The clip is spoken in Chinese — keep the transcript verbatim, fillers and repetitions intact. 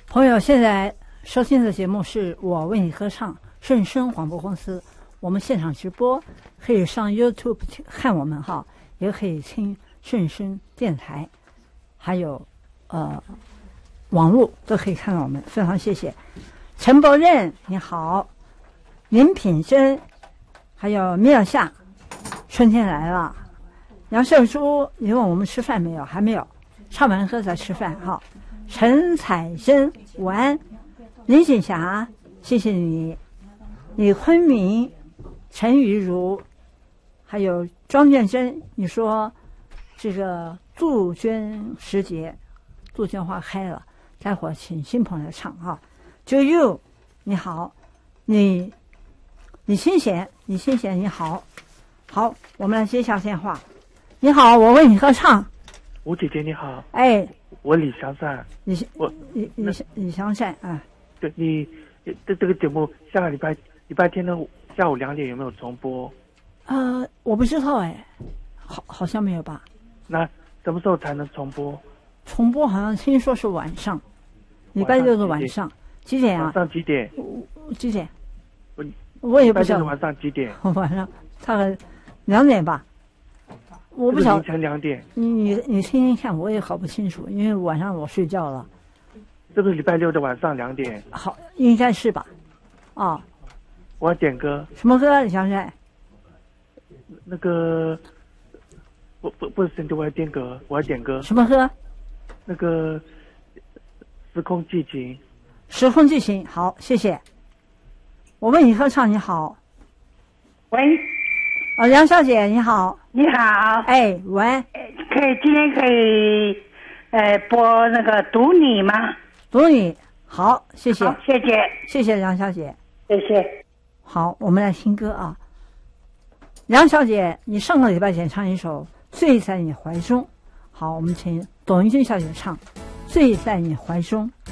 朋友，现在收听的节目是我为你歌唱，顺声广播公司。我们现场直播，可以上 YouTube 看我们哈，也可以听顺声电台，还有呃网络都可以看到我们。非常谢谢陈伯任，你好，林品珍，还有米尔夏，春天来了。杨胜珠，你问我们吃饭没有？还没有，唱完歌再吃饭哈。陈彩珍，午安。林锦霞，谢谢你。李坤明，陈瑜如，还有庄建珍，你说这个杜鹃时节，杜鹃花开了，待会儿请新朋友来唱哈。就 you， 你好，你李清贤，李清贤你好，好，我们来接一下电话。你好，我为你合唱。 吴姐姐你好， 哎， 我李祥善， 李我李李李祥善啊， 对你这这个节目下个礼拜礼拜天的下午两点有没有重播？ 呃，我不知道哎，好好像没有吧？ 那什么时候才能重播？ 重播好像听说是晚上，礼拜六的晚上，几点啊？ 晚上几点？ 几点？ 我我也不知道。 晚上几点？ 晚上大概两点吧。我不晓得。 凌晨两点。 你你你听听看，我也搞不清楚，因为晚上我睡觉了。 这个礼拜六的晚上两点。 好，应该是吧？啊。 我要点歌。 什么歌？李祥善？ 那个不不不是，我要点歌，我要点歌。 什么歌？ 那个时空激情。 时空激情，好，谢谢。我为你合唱，你好。 喂。 哦，杨小姐你好。 你好。 哎，喂。 可以今天可以呃播那个读你吗？ 读你，好，谢谢。 好，谢谢， 谢谢杨小姐， 谢谢。 好，我们来听歌啊。杨小姐，你上个礼拜演唱一首《醉在你怀中》，好，我们请董玉君小姐唱《醉在你怀中》。